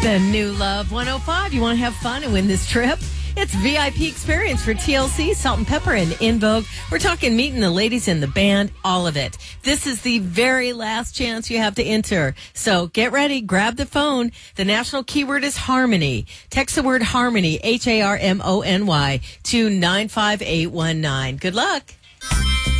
The new Love 105. You want to have fun and win this trip? It's VIP experience for TLC, Salt and Pepper, and In Vogue. We're talking meeting the ladies in the band, all of it. This is the very last chance you have to enter. So get ready, grab the phone. The national keyword is harmony. Text the word harmony, HARMONY, to 95819. Good luck.